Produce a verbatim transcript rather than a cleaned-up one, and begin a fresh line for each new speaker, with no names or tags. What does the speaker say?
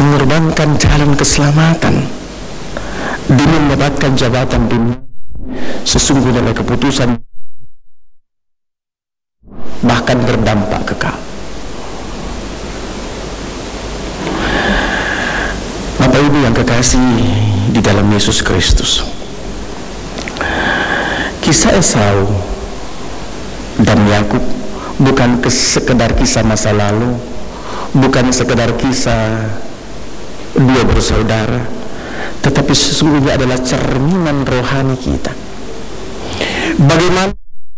mengorbankan jalan keselamatan demi mendapatkan jabatan dunia, sesungguhnya adalah keputusan bahkan berdampak kekal. Bapak Ibu yang kekasih di dalam Yesus Kristus, kisah Esau dan Yakub bukan sekedar kisah masa lalu, bukan sekedar kisah dua bersaudara, tetapi sesungguhnya adalah cerminan rohani kita. Bagaimana